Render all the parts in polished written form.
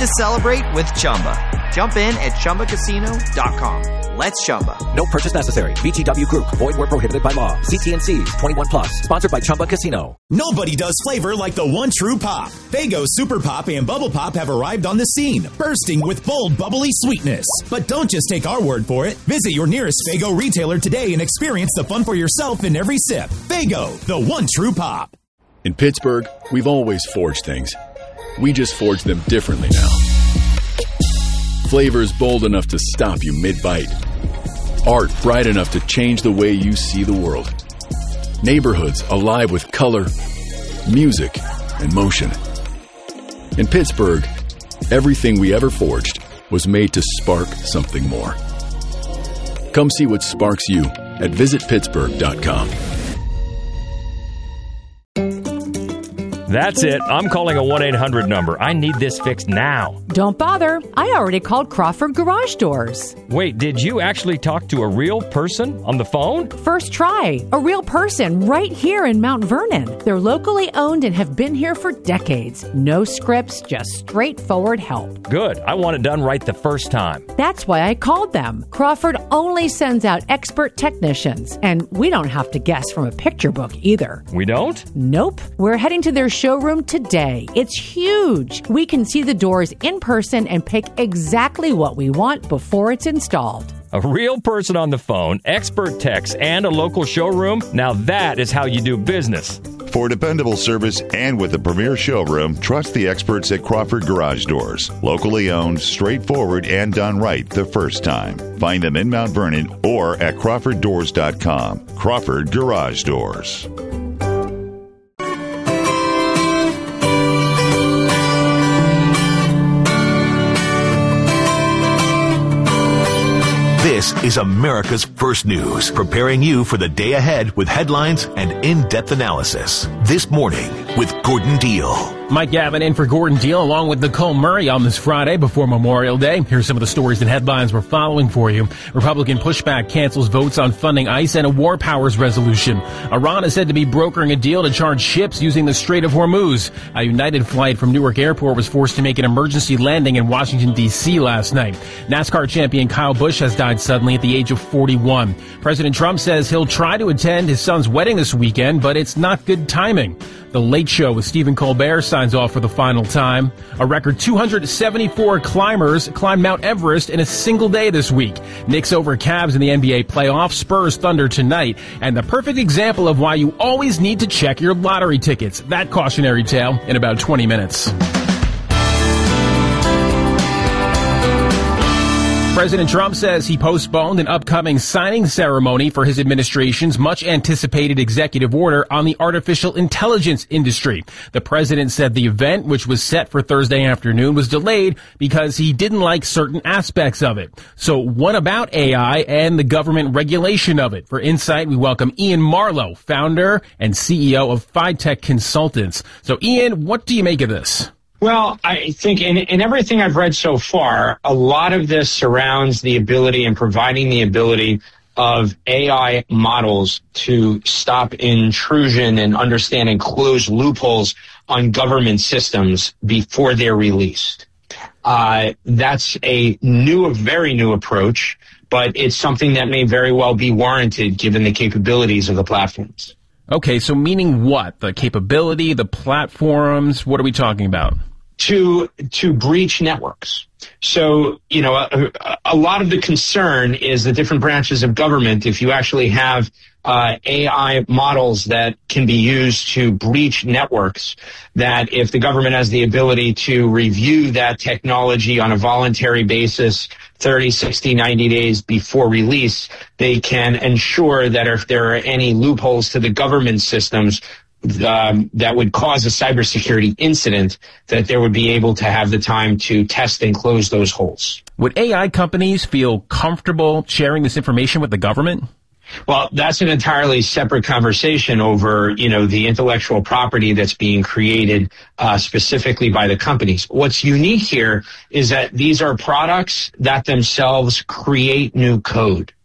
celebrate with Chumba. Jump in at ChumbaCasino.com. Let's Chumba. No purchase necessary. VGW Group. Void where prohibited by law. CT&Cs. 21 plus. Sponsored by Chumba Casino. Nobody does flavor like the one true pop. Faygo Super Pop and Bubble Pop have arrived on the scene, bursting with bold, bubbly sweetness. But don't just take our word for it. Visit your nearest Faygo retailer today and experience the fun for yourself in every sip. Faygo, the one true pop. In Pittsburgh, we've always forged things. We just forge them differently now. Flavors bold enough to stop you mid-bite. Art bright enough to change the way you see the world. Neighborhoods alive with color, music, and motion. In Pittsburgh, everything we ever forged was made to spark something more. Come see what sparks you at visitpittsburgh.com. That's it. I'm calling a 1-800 number. I need this fixed now. Don't bother. I already called Crawford Garage Doors. Wait, did you actually talk to a real person on the phone? First try. A real person right here in Mount Vernon. They're locally owned and have been here for decades. No scripts, just straightforward help. Good. I want it done right the first time. That's why I called them. Crawford only sends out expert technicians, and we don't have to guess from a picture book either. We don't? Nope. We're heading to their showroom today. It's huge. We can see the doors in person and pick exactly what we want before it's installed. A real person on the phone, expert techs, and a local showroom? Now that is how you do business. For dependable service and with a premier showroom, trust the experts at Crawford Garage Doors. Locally owned, straightforward, and done right the first time. Find them in Mount Vernon or at crawforddoors.com. Crawford Garage Doors. This is America's First News, preparing you for the day ahead with headlines and in-depth analysis. This morning with Gordon Deal. Mike Gavin in for Gordon Deal along with Nicole Murray on this Friday before Memorial Day. Here's some of the stories and headlines we're following for you. Republican pushback cancels votes on funding ICE and a war powers resolution. Iran is said to be brokering a deal to charge ships using the Strait of Hormuz. A United flight from Newark Airport was forced to make an emergency landing in Washington, D.C. last night. NASCAR champion Kyle Busch has died suddenly at the age of 41. President Trump says he'll try to attend his son's wedding this weekend, but it's not good timing. The Late Show with Stephen Colbert signs off for the final time. A record 274 climbers climbed Mount Everest in a single day this week. Knicks over Cavs in the NBA playoffs, Spurs Thunder tonight, and the perfect example of why you always need to check your lottery tickets. That cautionary tale in about 20 minutes. President Trump says he postponed an upcoming signing ceremony for his administration's much-anticipated executive order on the artificial intelligence industry. The president said the event, which was set for Thursday afternoon, was delayed because he didn't like certain aspects of it. So what about AI and the government regulation of it? For insight, we welcome Ian Marlowe, founder and CEO of FiTech Consultants. So Ian, what do you make of this? Well, I think in everything I've read so far, a lot of this surrounds the ability and providing the ability of AI models to stop intrusion and understand and close loopholes on government systems before they're released. That's a very new approach, but it's something that may very well be warranted given the capabilities of the platforms. Okay, so meaning what? The capability, the platforms, what are we talking about? To breach networks. So, a lot of the concern is the different branches of government, if you actually have AI models that can be used to breach networks, that if the government has the ability to review that technology on a voluntary basis 30, 60, 90 days before release, they can ensure that if there are any loopholes to the government systems that would cause a cybersecurity incident, that they would be able to have the time to test and close those holes. Would AI companies feel comfortable sharing this information with the government? Well, that's an entirely separate conversation over, the intellectual property that's being created specifically by the companies. What's unique here is that these are products that themselves create new code.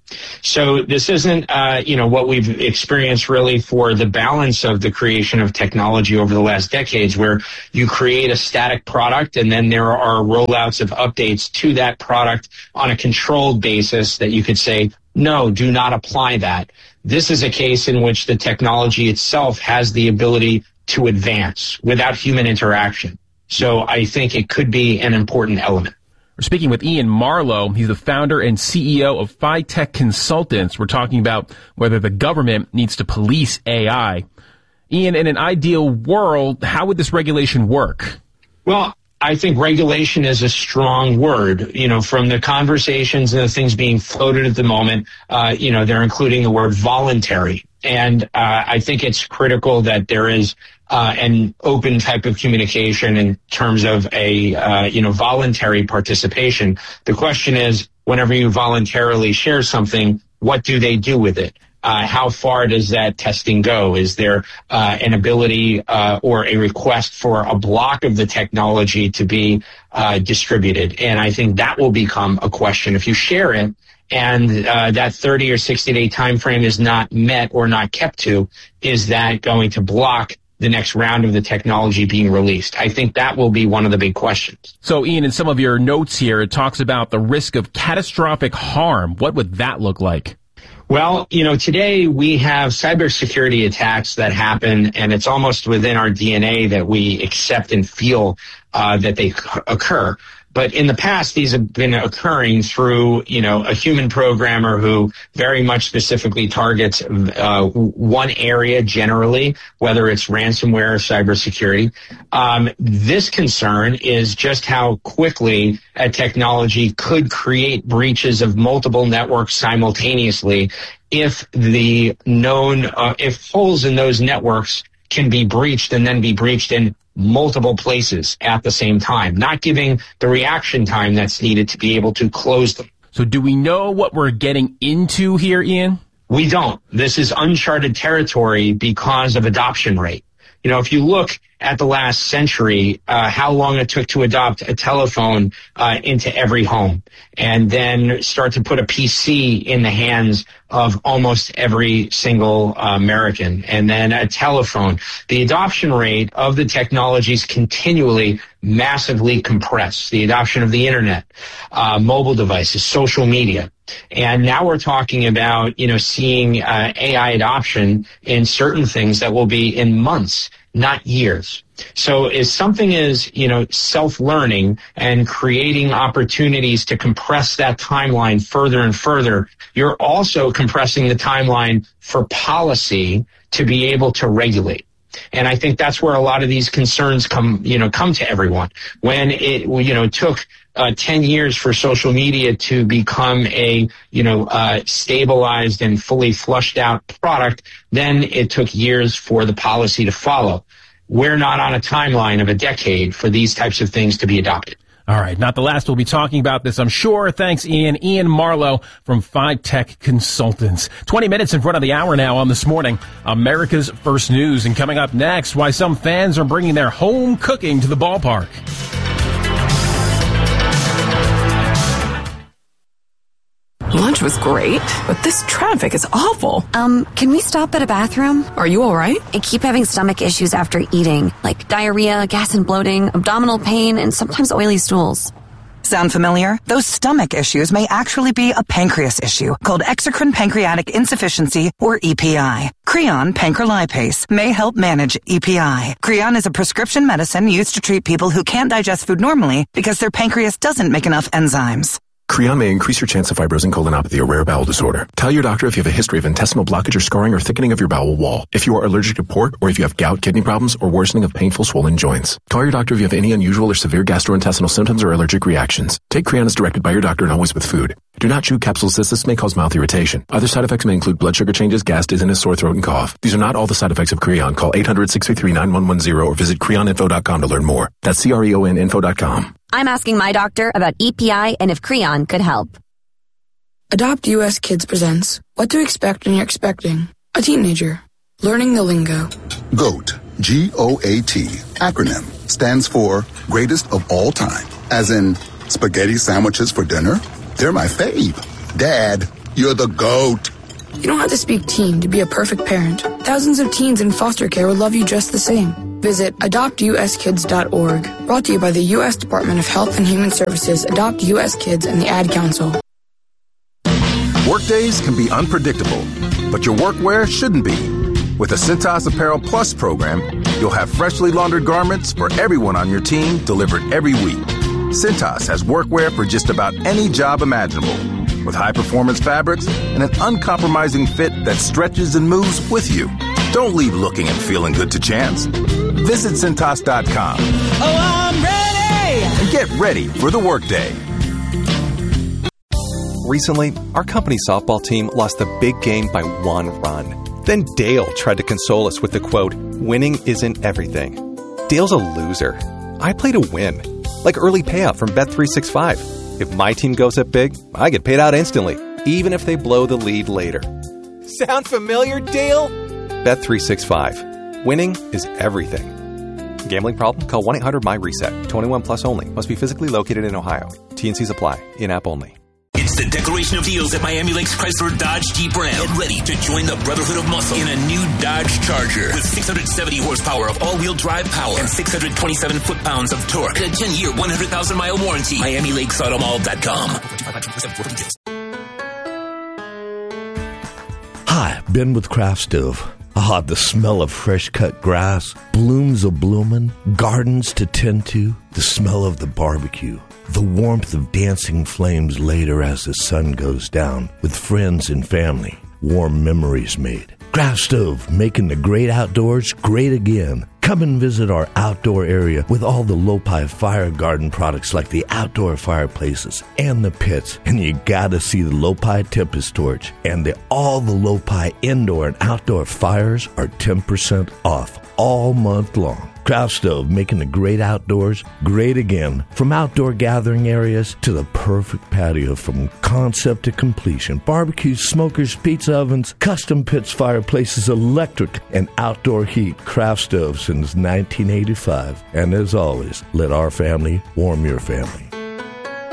So this isn't, what we've experienced really for the balance of the creation of technology over the last decades, where you create a static product and then there are rollouts of updates to that product on a controlled basis that you could say, no, do not apply that. This is a case in which the technology itself has the ability to advance without human interaction. So I think it could be an important element. We're speaking with Ian Marlowe. He's the founder and CEO of PhiTech Consultants. We're talking about whether the government needs to police AI. Ian, in an ideal world, how would this regulation work? Well, I think regulation is a strong word. From the conversations and the things being floated at the moment, they're including the word voluntary. And I think it's critical that there is an open type of communication in terms of a, voluntary participation. The question is, whenever you voluntarily share something, what do they do with it? How far does that testing go? Is there an ability or a request for a block of the technology to be distributed? And I think that will become a question. If you share it and that 30 or 60-day time frame is not met or not kept to, is that going to block the next round of the technology being released? I think that will be one of the big questions. So, Ian, in some of your notes here, it talks about the risk of catastrophic harm. What would that look like? Well, today we have cybersecurity attacks that happen, and it's almost within our DNA that we accept and feel that they occur. But in the past, these have been occurring through, a human programmer who very much specifically targets one area generally, whether it's ransomware or cybersecurity. This concern is just how quickly a technology could create breaches of multiple networks simultaneously if if holes in those networks can be breached and then be breached in multiple places at the same time, not giving the reaction time that's needed to be able to close them. So do we know what we're getting into here, Ian? We don't. This is uncharted territory because of adoption rate. If you look at the last century, how long it took to adopt a telephone into every home, and then start to put a PC in the hands of almost every single American, and then a telephone. The adoption rate of the technologies continually massively compressed. The adoption of the internet, mobile devices, social media. And now we're talking about, seeing AI adoption in certain things that will be in months, not years. So if something is, self-learning and creating opportunities to compress that timeline further and further, you're also compressing the timeline for policy to be able to regulate. And I think that's where a lot of these concerns come to everyone. When it, took 10 years for social media to become a, stabilized and fully flushed out product, then it took years for the policy to follow. We're not on a timeline of a decade for these types of things to be adopted. All right, not the last we'll be talking about this, I'm sure. Thanks, Ian. Ian Marlowe from PhiTech Consultants. 20 minutes in front of the hour now on This Morning, America's First News. And coming up next, why some fans are bringing their home cooking to the ballpark. Lunch was great, but this traffic is awful. Can we stop at a bathroom? Are you all right? I keep having stomach issues after eating, like diarrhea, gas and bloating, abdominal pain, and sometimes oily stools. Sound familiar? Those stomach issues may actually be a pancreas issue called exocrine pancreatic insufficiency, or EPI. Creon pancrelipase may help manage EPI. Creon is a prescription medicine used to treat people who can't digest food normally because their pancreas doesn't make enough enzymes. Creon may increase your chance of fibrosing colonopathy, a rare bowel disorder. Tell your doctor if you have a history of intestinal blockage or scarring or thickening of your bowel wall, if you are allergic to pork, or if you have gout, kidney problems, or worsening of painful swollen joints. Call your doctor if you have any unusual or severe gastrointestinal symptoms or allergic reactions. Take Creon as directed by your doctor and always with food. Do not chew capsules as this may cause mouth irritation. Other side effects may include blood sugar changes, gas, dizziness, sore throat, and cough. These are not all the side effects of Creon. Call 800-633-9110 or visit creoninfo.com to learn more. That's CREONinfo.com. I'm asking my doctor about EPI and if Creon could help. Adopt US Kids presents What to Expect When You're Expecting a Teenager. Learning the lingo. GOAT, G-O-A-T, acronym, stands for Greatest of All Time. As in, spaghetti sandwiches for dinner? They're my fave. Dad, You're the GOAT. You don't have to speak teen to be a perfect parent. Thousands of teens in foster care will love you just the same. Visit adoptuskids.org. Brought to you by the U.S. Department of Health and Human Services, Adopt U.S. Kids, and the Ad Council. Workdays can be unpredictable, but your workwear shouldn't be. With the Cintas Apparel Plus program, you'll have freshly laundered garments for everyone on your team delivered every week. Cintas has workwear for just about any job imaginable, with high-performance fabrics and an uncompromising fit that stretches and moves with you. Don't leave looking and feeling good to chance. Visit Cintas.com. Oh, I'm ready! And get ready for the workday. Recently, our company softball team lost a big game by 1 run. Then Dale tried to console us with the quote, "Winning isn't everything." Dale's a loser. I play to win. Like early payout from Bet365. If my team goes up big, I get paid out instantly, even if they blow the lead later. Sound familiar, Dale? Bet365. Winning is everything. Gambling problem? Call 1-800-MY-RESET. 21 plus only. Must be physically located in Ohio. T&Cs apply. In-app only. It's the declaration of deals at Miami Lakes Chrysler Dodge Jeep Ram. Get ready to join the Brotherhood of Muscle in a new Dodge Charger with 670 horsepower of all-wheel drive power and 627 foot-pounds of torque. A 10-year, 100,000-mile warranty. MiamiLakesAutomall.com. Hi, Ben with Craft Stove. Ah, the smell of fresh-cut grass, blooms a-bloomin', gardens to tend to, the smell of the barbecue. The warmth of dancing flames later as the sun goes down, with friends and family, warm memories made. Craft Stove, making the great outdoors great again. Come and visit our outdoor area with all the Lopi Fire Garden products like the outdoor fireplaces and the pits. And you gotta see the Lopi Tempest Torch. And all the Lopi indoor and outdoor fires are 10% off all month long. Craft Stove, making the great outdoors great again. From outdoor gathering areas to the perfect patio, from concept to completion. Barbecues, smokers, pizza ovens, custom pits, fireplaces, electric and outdoor heat. Craft Stove since 1985. And as always, let our family warm your family.